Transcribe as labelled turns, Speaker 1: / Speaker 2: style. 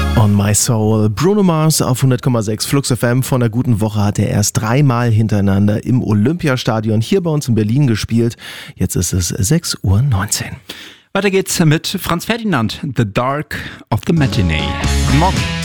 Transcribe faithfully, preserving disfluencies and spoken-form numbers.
Speaker 1: On My Soul, Bruno Mars auf hundert Komma sechs Flux F M. Von einer guten Woche hat er erst dreimal hintereinander im Olympiastadion hier bei uns in Berlin gespielt. Jetzt ist es sechs Uhr neunzehn.
Speaker 2: Weiter geht's mit Franz Ferdinand, The Dark of the Matinee. Guten Morgen.